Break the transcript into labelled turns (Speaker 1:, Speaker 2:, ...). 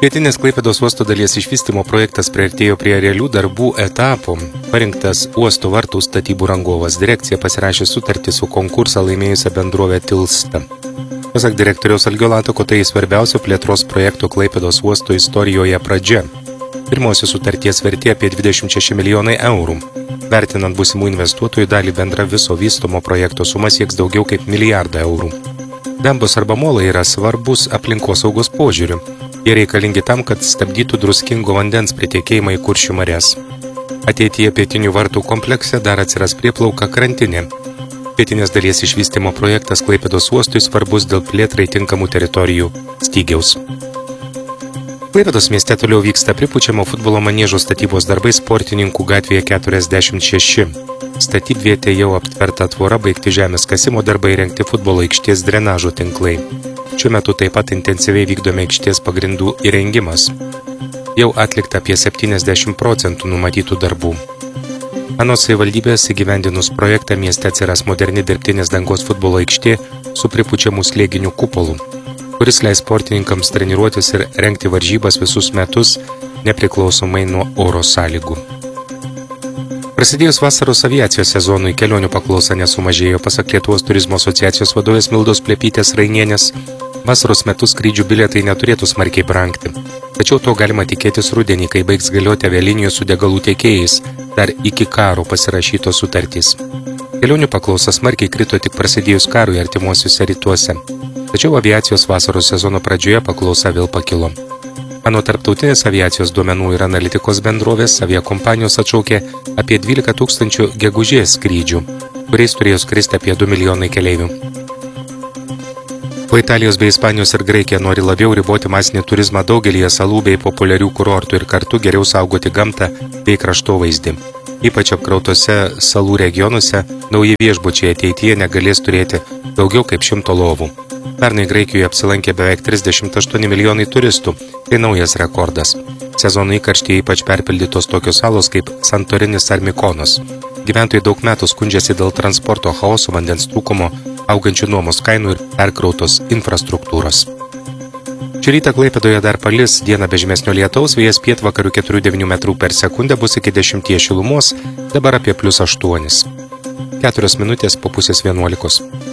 Speaker 1: Pietinės Klaipėdos uosto dalies išvystymo projektas priartėjo prie realių darbų etapų. Parinktas uosto vartų statybų rangovas. Direkcija pasirašė sutartį su konkursą laimėjusią bendrovę Tilsta. Pasak direktoriaus Algio Latako, tai svarbiausio plėtros projekto Klaipėdos uosto istorijoje pradžia. Pirmosios sutarties vertė apie 26 milijonai eurų. Vertinant būsimų investuotojų dalį, bendra viso vystomo projekto suma sieks daugiau kaip milijardą eurų. Dambos arba molai yra svarbus aplinkosaugos požiūriu. Jie reikalingi tam, kad stabdytų druskingo vandens pritekėjimą į Kuršių marias. Ateityje pietinių vartų komplekse dar atsiras prieplauka krantinė. Pietinės dalies išvystymo projektas Klaipėdos uostui svarbus dėl plėtrai tinkamų teritorijų stygiaus. Klaipėdos mieste toliau vyksta pripučiamo futbolo maniežo statybos darbai Sportininkų gatvėje 46. Statybvietė jau aptverta tvora, baigti žemės kasimo darbai, rengti futbolo aikštės drenažo tinklai. Šiuo metu taip pat intensyviai vykdomi aikštės pagrindų įrengimas. Jau atlikta apie 70% numatytų darbų. Anot savivaldybės įgyvendinus projektą mieste atsiras moderni dirbtinės dangos futbolo aikštė su pripučiamu slėginiu kupolu, kuris leis sportininkams treniruotis ir rengti varžybas visus metus, nepriklausomai nuo oro sąlygų. Prasidėjus vasaros aviacijos sezonui kelionių paklausa nesumažėjo, pasak Lietuvos turizmo asociacijos vadovės Mildos Plepytės Rainienės. Vasaros metu skrydžių bilietai neturėtų smarkiai brangti. Tačiau to galima tikėtis rudenį, kai baigs galioti avialinijos su degalų tiekėjais, dar iki karo pasirašytos sutartys. Kelionių paklausa smarkiai krito tik prasidėjus karui artimuosiuose rytuose. Tačiau aviacijos vasaros sezono pradžioje paklausa vėl pakilo. Anot tarptautinės aviacijos duomenų ir analitikos bendrovės, aviakompanijos atšaukė apie 12 tūkstančių gegužės skrydžių, kuriais turėjo skristi apie 2 milijonai keleivių. O Italijos bei Ispanijos ir Graikija nori labiau riboti masinį turizmą daugelyje salų bei populiarių kurortų ir kartu geriau saugoti gamtą bei kraštovaizdį. Ypač apkrautose salų regionuose nauji viešbučiai ateityje negalės turėti daugiau kaip 100 lovų. Pernai Graikijoje apsilankė beveik 38 milijonai turistų. Tai naujas rekordas. Sezono įkarštyje ypač perpildytos tokios salos kaip Santorinis ar Mikonos. Gyventojai daug metų skundžiasi dėl transporto chaoso, vandens trūkumo, augančių nuomos kainų ir perkrautos infrastruktūros. Šį rytą Klaipėdoje dar palis, dieną be žymesnio lietaus, vėjas pietvakarių 4,9 metrų per sekundę bus iki 10 šilumos, dabar apie +8. 4 minutės po 10:30.